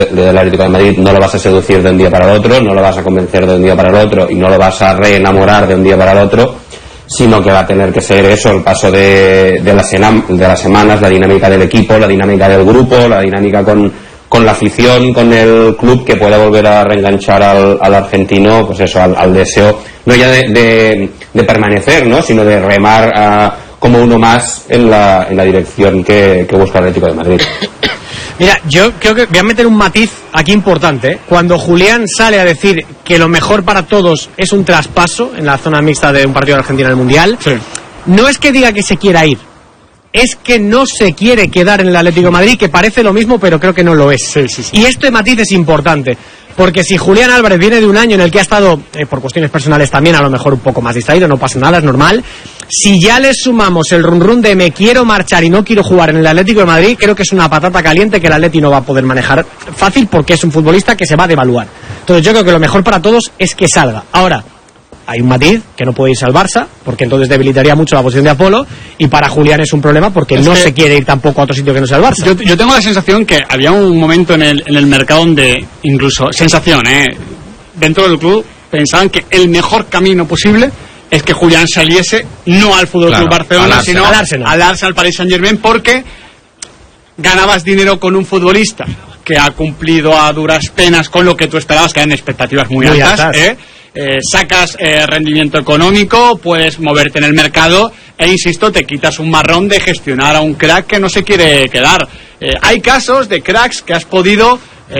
del Atlético de Madrid no lo vas a seducir de un día para el otro, no lo vas a convencer de un día para el otro y no lo vas a reenamorar de un día para el otro, sino que va a tener que ser eso, el paso de las semanas, la dinámica del equipo, la dinámica del grupo, la dinámica con la afición, con el club, que pueda volver a reenganchar al argentino, pues eso, al deseo, no ya de permanecer, ¿no?, sino de remar como uno más en la dirección que busca el Atlético de Madrid. Mira, yo creo que voy a meter un matiz aquí importante. Cuando Julián sale a decir que lo mejor para todos es un traspaso en la zona mixta de un partido de Argentina en el Mundial, sí, no es que diga que se quiera ir, es que no se quiere quedar en el Atlético de Madrid, que parece lo mismo, pero creo que no lo es. Sí. Y este matiz es importante, porque si Julián Álvarez viene de un año en el que ha estado, por cuestiones personales también, a lo mejor un poco más distraído, no pasa nada, es normal. Si ya le sumamos el run de me quiero marchar y no quiero jugar en el Atlético de Madrid, creo que es una patata caliente que el Atleti no va a poder manejar fácil, porque es un futbolista que se va a devaluar. Entonces yo creo que lo mejor para todos es que salga. Ahora, hay un matiz, que no puede irse al Barça, porque entonces debilitaría mucho la posición de Apolo, y para Julián es un problema porque no se quiere ir tampoco a otro sitio que no sea el Barça. Yo tengo la sensación que había un momento en el mercado donde, incluso, sensación, dentro del club, pensaban que el mejor camino posible es que Julián saliese, no al Fútbol Club Barcelona, sino al Arsenal, Paris Saint-Germain, porque ganabas dinero con un futbolista que ha cumplido a duras penas con lo que tú esperabas, que eran expectativas muy altas. Sacas rendimiento económico, puedes moverte en el mercado e, insisto, te quitas un marrón de gestionar a un crack que no se quiere quedar. Hay casos de cracks que has podido,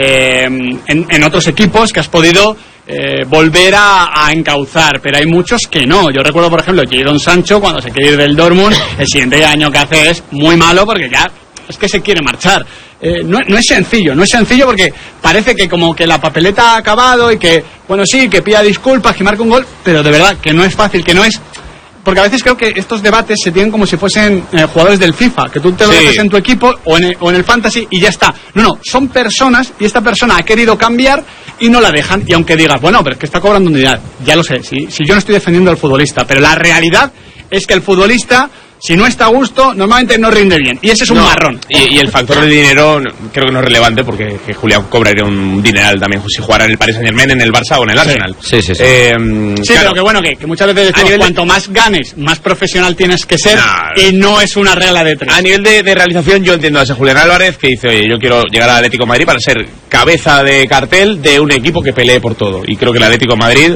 en otros equipos, que has podido volver a encauzar, pero hay muchos que no. Yo recuerdo, por ejemplo, Jadon Sancho, cuando se quiere ir del Dortmund, el siguiente año que hace es muy malo porque ya es que se quiere marchar. No es sencillo porque parece que como que la papeleta ha acabado y que, bueno, sí, que pida disculpas, que marque un gol, pero de verdad que no es fácil, que no es... Porque a veces creo que estos debates se tienen como si fuesen jugadores del FIFA, que tú te lo metes en tu equipo o en el fantasy y ya está. No, son personas, y esta persona ha querido cambiar y no la dejan. Y aunque digas, bueno, pero es que está cobrando un dineral, ya lo sé, si yo no estoy defendiendo al futbolista, pero la realidad es que el futbolista, si no está a gusto, normalmente no rinde bien. Y ese es un marrón. Y el factor del dinero creo que no es relevante, porque que Julián cobraría un dineral también si jugara en el Paris Saint-Germain, en el Barça o en el Arsenal. Sí. Claro. Pero que bueno, que muchas veces decimos, cuanto más ganes, más profesional tienes que ser, y no es una regla de tres. A nivel de realización, yo entiendo a ese Julián Álvarez que dice, oye, yo quiero llegar al Atlético de Madrid para ser cabeza de cartel de un equipo que pelee por todo. Y creo que el Atlético de Madrid...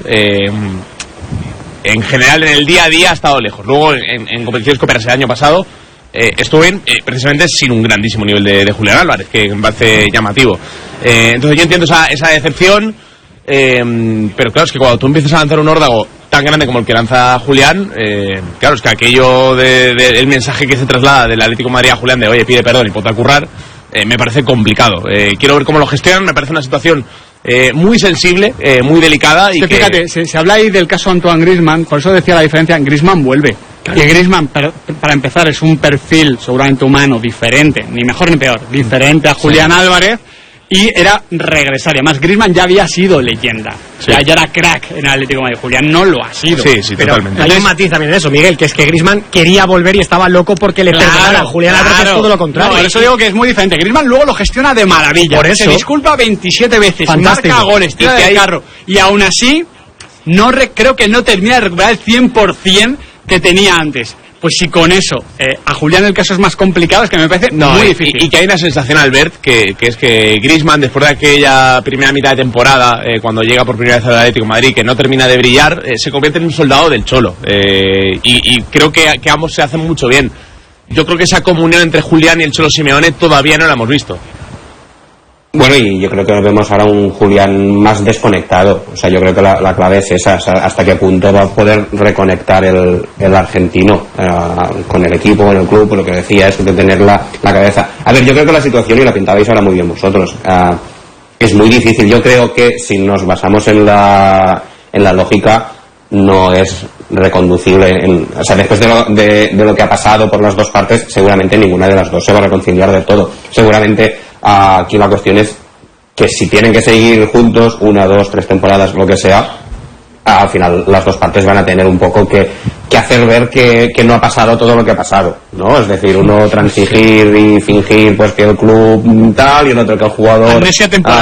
en general, en el día a día ha estado lejos. Luego, en competiciones cooperativas el año pasado, estuve precisamente sin un grandísimo nivel de Julián Álvarez, que me parece llamativo. Entonces yo entiendo esa decepción, pero claro, es que cuando tú empiezas a lanzar un órdago tan grande como el que lanza Julián, claro, es que aquello el mensaje que se traslada del Atlético de Madrid a Julián de, oye, pide perdón y ponte a currar, me parece complicado. Quiero ver cómo lo gestionan, me parece una situación... muy sensible, muy delicada. Y fíjate, se habla ahí del caso Antoine Griezmann, por eso decía la diferencia. Griezmann vuelve. Claro. Y Griezmann, para empezar, es un perfil seguramente humano diferente, ni mejor ni peor, diferente a Julián Álvarez, y era regresar. Y además, Griezmann ya había sido leyenda. Sí. Ya era crack en el Atlético de Madrid. Julián no lo ha sido. Sí, pero totalmente. Hay un matiz también en eso, Miguel, que es que Griezmann quería volver y estaba loco porque le perdonaran. Julián Álvarez es todo lo contrario. Por eso digo que es muy diferente. Griezmann luego lo gestiona de maravilla. Por eso. Se disculpa 27 veces, fantástico, marca goles, tira del carro. Y aún así, creo que no termina de recuperar el 100% que tenía antes. Pues si con eso a Julián el caso es más complicado, es que me parece muy difícil. Y que hay una sensación, Albert, que es que Griezmann, después de aquella primera mitad de temporada, cuando llega por primera vez al Atlético de Madrid, que no termina de brillar, se convierte en un soldado del Cholo. Y creo que ambos se hacen mucho bien. Yo creo que esa comunión entre Julián y el Cholo Simeone todavía no la hemos visto. Bueno, y yo creo que vemos ahora un Julián más desconectado. O sea, yo creo que la clave es esa, o sea, hasta qué punto va a poder reconectar el argentino con el equipo, con el club, por lo que decía, es de tener la cabeza. A ver, yo creo que la situación, y la pintabais ahora muy bien vosotros, es muy difícil. Yo creo que si nos basamos en la lógica, no es reconducible. O sea, después de lo que ha pasado por las dos partes, seguramente ninguna de las dos se va a reconciliar del todo. Seguramente aquí la cuestión es que si tienen que seguir juntos 1, 2, 3 temporadas, lo que sea, al final las dos partes van a tener un poco que hacer ver que no ha pasado todo lo que ha pasado, ¿no? Es decir, uno transigir y fingir pues que el club tal, y el otro que el jugador